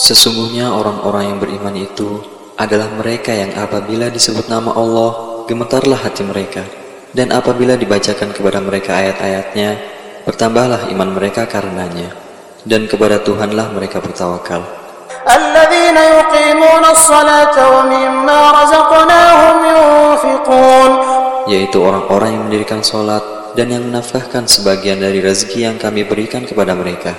Sesungguhnya orang-orang yang beriman itu adalah mereka yang apabila disebut nama Allah, gemetarlah hati mereka, dan apabila dibacakan kepada mereka ayat-ayatnya, bertambahlah iman mereka karenanya, dan kepada Tuhanlah mereka bertawakal. الذين يقيمون الصلاة ومما رزقناهم ينفقون, yaitu orang-orang yang mendirikan salat dan yang menafkahkan sebagian dari rezeki yang kami berikan kepada mereka.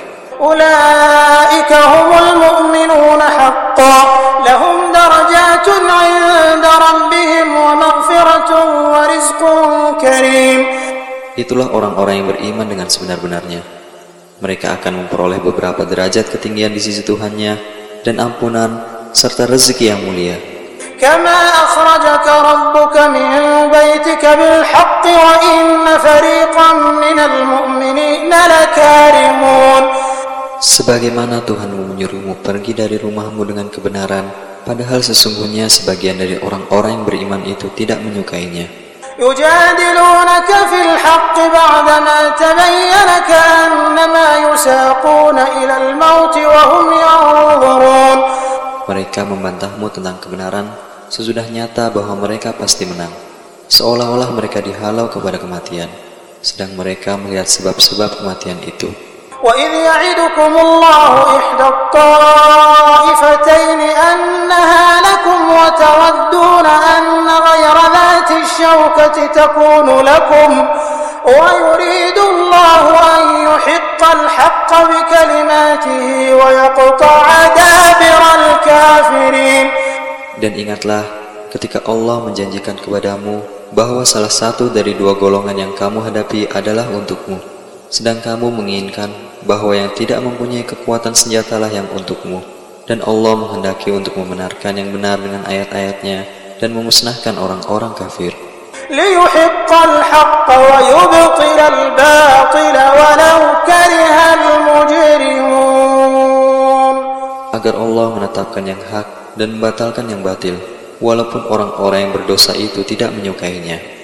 أولئك هم المؤمنون حقا لهم درجات عند ربهم ومغفرة ورزق كريم. Itulah orang-orang yang beriman dengan sebenar-benarnya. Mereka akan memperoleh beberapa derajat ketinggian di sisi Tuhannya dan ampunan serta rezeki yang mulia. كما أخرجك ربك من بيتك بالحق وإن فريقا من المؤمنين لكارهون. Sebagaimana Tuhanmu menyuruhmu pergi dari rumahmu dengan kebenaran, padahal sesungguhnya sebagian dari orang-orang yang beriman itu tidak menyukainya. يجادلونك في الحق بعدما تبين كأنما يساقون إلى الموت وهم ينظرون. Mereka membantahmu tentang kebenaran sesudah nyata bahwa mereka pasti menang, seolah-olah mereka dihalau kepada kematian, sedang mereka melihat sebab-sebab kematian itu. وَإِذْ يَعِدُكُمُ اللَّهُ إِحْدَى الطَّائِفَتَيْنِ أَنَّهَا لَكُمْ وَتَوَدُّونَ أَنَّ غَيْرَ ذَاتِ الشَّوْكَةِ تَكُونُ لَكُمْ وَيُرِيدُ اللَّهُ أَن يُحِقَّ الْحَقَّ بِكَلِمَاتِهِ وَيَقْطَعَ دَابِرَ الْكَافِرِينَ. Dan ingatlah ketika Allah menjanjikan kepadamu bahwa salah satu dari dua golongan yang kamu hadapi adalah untukmu, sedang kamu menginginkan bahwa yang tidak mempunyai kekuatan senjatalah yang untukmu, dan Allah menghendaki untuk membenarkan yang benar dengan ayat-ayatnya dan memusnahkan orang-orang kafir. لِيُحِقَّ الْحَقَّ وَيُبْطِلَ الْبَاطِلَ وَلَوْ كَرِهَ الْمُجْرِمُونَ. Agar Allah menetapkan yang hak dan membatalkan yang batil, walaupun orang-orang yang berdosa itu tidak menyukainya.